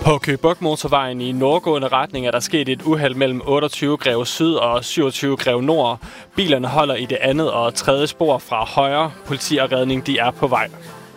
På Køge Bugt Motorvejen i nordgående retning er der sket et uheld mellem 28 Greve Syd og 27 Greve Nord. Bilerne holder i det andet og tredje spor fra højre. Politi og redning de er på vej.